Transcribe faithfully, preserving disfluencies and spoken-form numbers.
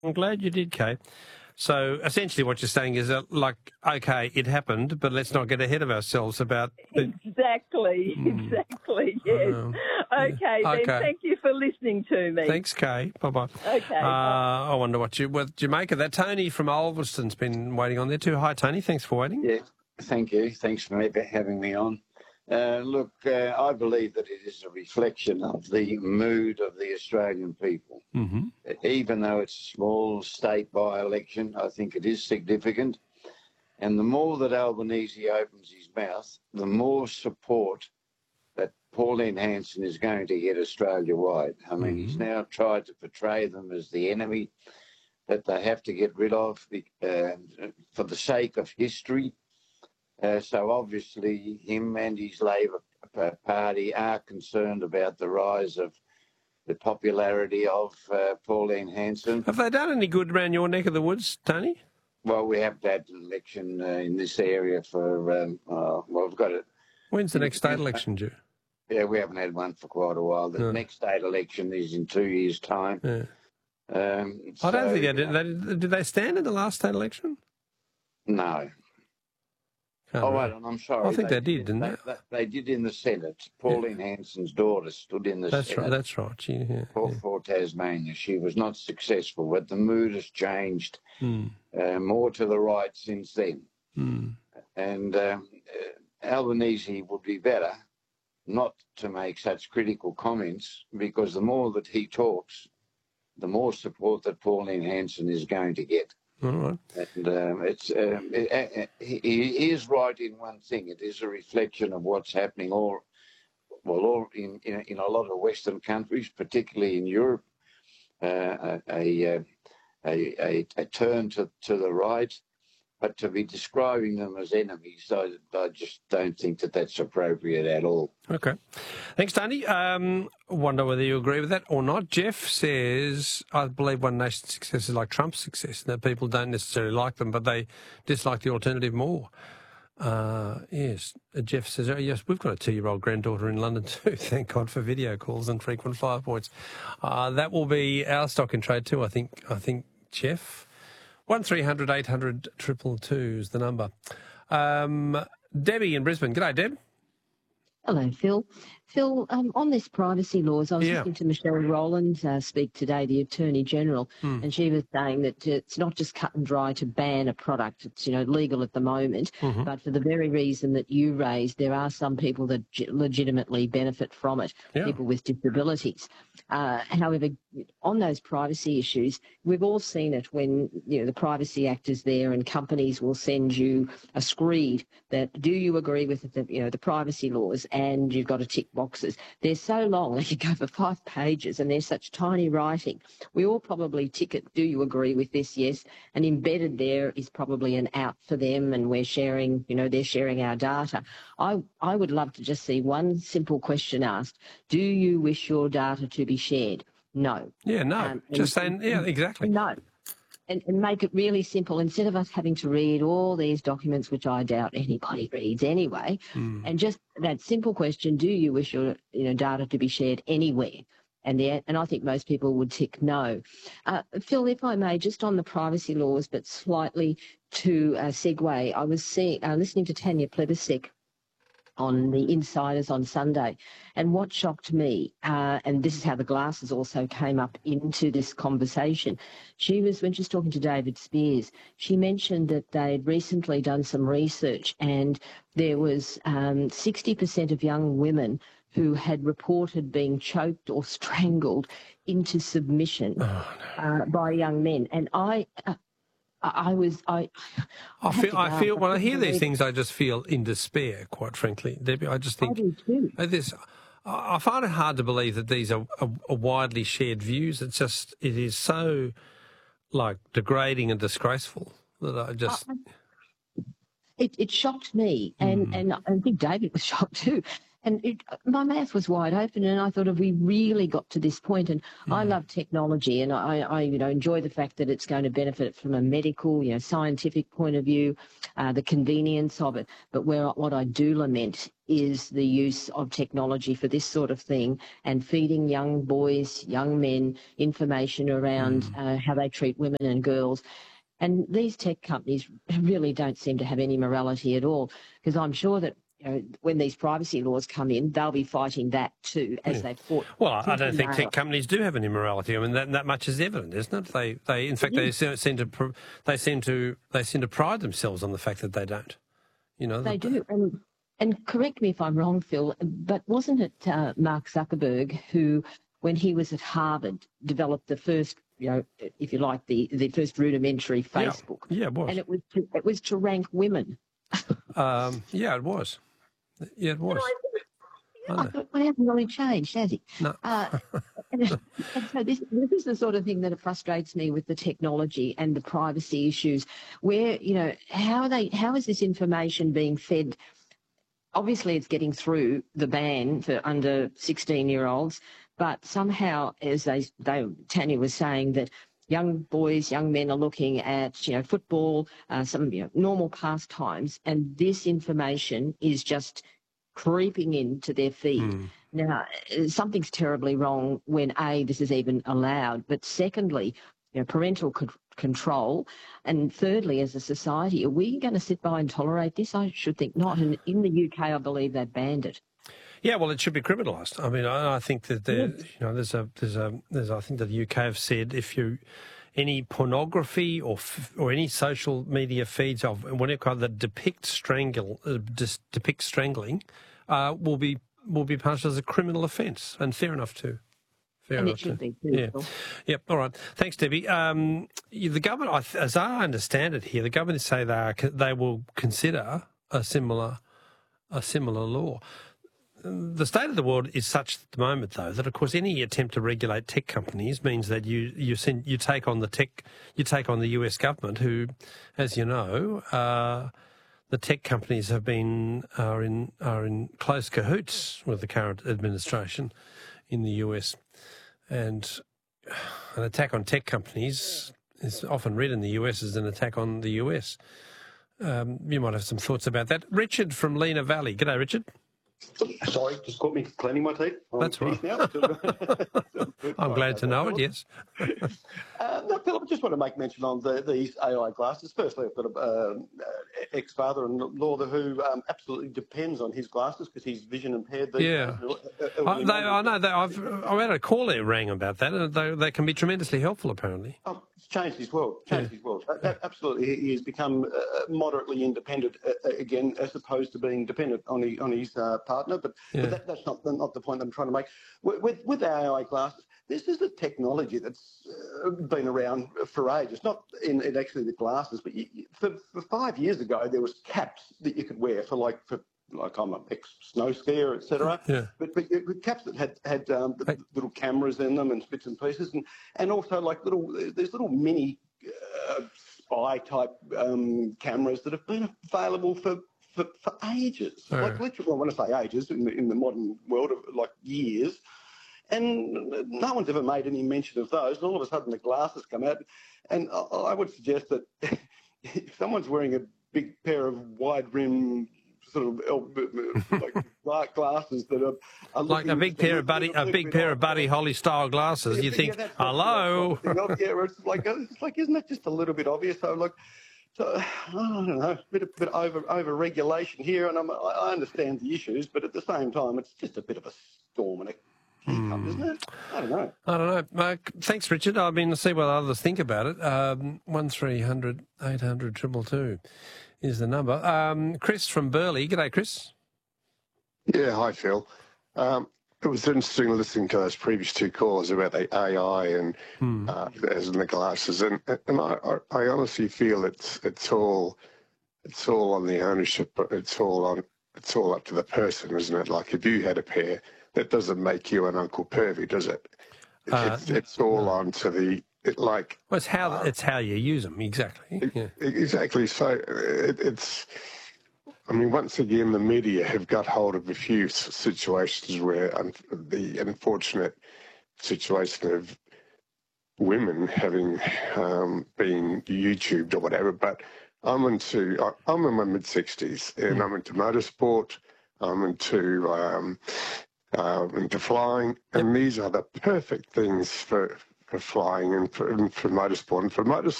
I'm glad you did, Kate. So essentially what you're saying is that, like, okay, it happened, but let's not get ahead of ourselves about... The... Exactly, Mm. exactly, yes. Um, okay, yeah. then okay. thank you for listening to me. Thanks, Kay. Bye-bye. Okay, uh, bye. I wonder what you, what you make of that. Tony from Ulverston's been waiting on there too. Hi, Tony. Thanks for waiting. Yeah, thank you. Thanks for having me on. Uh, look, uh, I believe that it is a reflection of the mood of the Australian people. Mm-hmm. Even though it's a small state by-election, I think it is significant. And the more that Albanese opens his mouth, the more support that Pauline Hanson is going to get Australia-wide. I mean, mm-hmm. he's now tried to portray them as the enemy that they have to get rid of uh, for the sake of history. Uh, so obviously him and his Labor Party are concerned about the rise of the popularity of uh, Pauline Hanson. Have they done any good around your neck of the woods, Tony? Well, we have had an election uh, in this area for, um, uh, well, we've got it. When's the next state election due? Yeah, we haven't had one for quite a while. The no. next state election is in two years' time. Yeah. Um, I don't so, think they did. They, did they stand in the last state election? No. Can't oh, remember. wait on, I'm sorry. I think they, they did, didn't they? They, they did in the Senate. Pauline yeah. Hanson's daughter stood in the that's Senate. Right, that's right. She, yeah, for, yeah. for Tasmania. She was not successful, but the mood has changed mm. uh, more to the right since then. Mm. And um, uh, Albanese would be better not to make such critical comments, because the more that he talks, the more support that Pauline Hanson is going to get. All right. And um, it's um, it, it, he, he is right in one thing. It is a reflection of what's happening all, well, all in, in, in a lot of Western countries, particularly in Europe. Uh, a, a, a, a turn to, to the right, but to be describing them as enemies, I, I just don't think that that's appropriate at all. Okay. Thanks, Tony. Um, wonder whether you agree with that or not. Jeff says, I believe one nation's success is like Trump's success, that people don't necessarily like them, but they dislike the alternative more. Uh, yes, Jeff says, oh, yes, we've got a two-year-old granddaughter in London too. Thank God for video calls and frequent fire points. Uh, that will be our stock in trade too, I think, I think, Jeff. one three hundred eight hundred two two two is the number. Um, Debbie in Brisbane. G'day, Deb. Hello, Phil. Phil, um, on this privacy laws, I was yeah. listening to Michelle Rowland uh, speak today, the Attorney General, mm. and she was saying that it's not just cut and dry to ban a product. It's, you know, legal at the moment, mm-hmm. but for the very reason that you raised, there are some people that legitimately benefit from it, yeah. people with disabilities. Uh, however, on those privacy issues, we've all seen it when, you know, the Privacy Act is there and companies will send you a screed that, do you agree with the, you know, the privacy laws, and you've got to tick boxes. They're so long, they could go for five pages and they're such tiny writing. We all probably tick it, do you agree with this? Yes. And embedded there is probably an out for them, and we're sharing, you know, they're sharing our data. I, I would love to just see one simple question asked. Do you wish your data to be shared? No. Yeah, no. Um, just saying, yeah, exactly. No. And, and make it really simple, instead of us having to read all these documents, which I doubt anybody reads anyway, mm. and just that simple question, do you wish your, you know, data to be shared anywhere? And the, and I think most people would tick no. Uh, Phil, if I may, just on the privacy laws, but slightly to uh, segue, I was seeing, uh, listening to Tanya Plibersek on the Insiders on Sunday, and what shocked me, uh, and this is how the glasses also came up into this conversation, she was, when she was talking to David Spears, she mentioned that they'd recently done some research, and there was um, sixty percent of young women who had reported being choked or strangled into submission oh, no. uh, by young men. And I... Uh, I was, I, I, I feel, I feel, when I hear these things, I just feel in despair, quite frankly, Debbie. I just think, I do too. This, I find it hard to believe that these are, are, are widely shared views. It's just, it is so, like, degrading and disgraceful that I just... I, it, it shocked me, and, mm. and I think David was shocked too. And it, my mouth was wide open, and I thought, have we really got to this point? And mm. I love technology, and I, I, you know, enjoy the fact that it's going to benefit from a medical, you know, scientific point of view, uh, the convenience of it. But where what I do lament is the use of technology for this sort of thing, and feeding young boys, young men information around mm. uh, how they treat women and girls. And these tech companies really don't seem to have any morality at all, because I'm sure that, you know, when these privacy laws come in, they'll be fighting that too, as yeah. they've fought. Well, I don't think tech companies do have any morality. I mean, that, that much is evident, isn't it? They, they, in fact, they seem to, they seem to, they seem to pride themselves on the fact that they don't. You know, they do. And, and correct me if I'm wrong, Phil, but wasn't it uh, Mark Zuckerberg who, when he was at Harvard, developed the first, you know, if you like, the, the first rudimentary Facebook? Yeah, yeah, it was. And it was to, it was to rank women. um, yeah, it was. Yeah, it was. You know, I, I thought, well, it hasn't really changed, has it? No. uh, and, and so this, this is the sort of thing that frustrates me with the technology and the privacy issues, where, you know, how are they? How is this information being fed? Obviously, it's getting through the ban for under sixteen-year-olds, but somehow, as they, they, Tanya was saying, that young boys, young men are looking at, you know, football, uh, some, you know, normal pastimes, and this information is just creeping into their feed. Mm. Now, something's terribly wrong when, A, this is even allowed, but secondly, you know, parental co- control, and thirdly, as a society, are we going to sit by and tolerate this? I should think not. And in the U K, I believe they've banned it. Yeah, well, it should be criminalised. I mean, I, I think that there, yes. you know, there's a, there's a, there's. I think that the U K have said if you, any pornography or f- or any social media feeds of whatever that depict strangle, uh, dis, depict strangling, uh, will be will be punished as a criminal offence, and fair enough too. Fair and enough it should too. be. Yeah. Yep. All right. Thanks, Debbie. Um, the government, as I understand it here, the government say they are, they will consider a similar a similar law. The state of the world is such at the moment, though, that of course any attempt to regulate tech companies means that you you send, you take on the tech you take on the U S government, who, as you know, uh, the tech companies have been are in are in close cahoots with the current administration in the U S, and an attack on tech companies is often read in the U S as an attack on the U S. Um, you might have some thoughts about that. Richard from Lena Valley. G'day, Richard. Sorry, just caught me cleaning my teeth. I'm That's right. Now. I'm glad to know it, yes. uh, no, Philip, I just want to make mention on the, these A I glasses. Firstly, I've got an uh, ex-father-in-law who um, absolutely depends on his glasses because he's vision impaired. Yeah. I, they, I know. They, I've, I've had a call there rang about that, and they, they can be tremendously helpful, apparently. Oh, it's changed his world. Changed yeah. his world. Yeah. Absolutely. He has become uh, moderately independent uh, again, as opposed to being dependent on, the, on his uh, partner. But, yeah. but that, that's not the, not the point I'm trying to make. With, with, with A I glasses, this is a technology that's uh, been around for ages, not in, in actually the glasses, but you, for, for five years ago, there was caps that you could wear for like, for like I'm an ex-snow skier, et cetera. Yeah. But, but with caps that had, had um, the, little cameras in them and bits and pieces, and, and also like little, there's little mini uh, spy type um, cameras that have been available for For, for ages, oh. like literally, well, when I say ages, in the, in the modern world, of like years, and no one's ever made any mention of those. And all of a sudden, the glasses come out, and I, I would suggest that if someone's wearing a big pair of wide rim sort of like dark glasses that are, are like a big pair of buddy, a big pair of Buddy Holly style glasses, yeah, you think, yeah, hello? Yeah, it's like it's like, isn't that just a little bit obvious? So like. So, I don't know, a bit, a bit over over regulation here, and I'm, I understand the issues, but at the same time, it's just a bit of a storm and a hiccup, mm. isn't it? I don't know. I don't know. Uh, thanks, Richard. I mean, to see what others think about it. Um, one three hundred eight hundred two two two is the number. Um, Chris from Burleigh. G'day, Chris. Yeah, hi, Phil. Um, It was interesting listening to those previous two calls about the A I and hmm. uh, as in the glasses, and and I, I honestly feel it's it's all it's all on the ownership. It's all on it's all up to the person, isn't it? Like if you had a pair, that doesn't make you an Uncle Pervy, does it? It's, uh, it's, it's all no. on to the it, like. Well, it's how uh, it's how you use them exactly. It, yeah. Exactly. So it, it's. I mean, once again, the media have got hold of a few situations where un- the unfortunate situation of women having um, been YouTubed or whatever. But I'm into, I'm in my mid sixties, and mm. I'm into motorsport. I'm into um, uh, into flying, and yep. these are the perfect things for for flying and for, and for motorsport. And for motorsport.